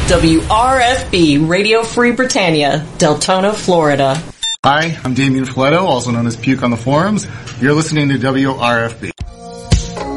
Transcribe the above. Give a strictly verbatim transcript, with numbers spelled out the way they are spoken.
W R F B, Radio Free Britannia, Deltona, Florida. Hi, I'm Damien Fletto, also known as Puke on the forums. You're listening to W R F B.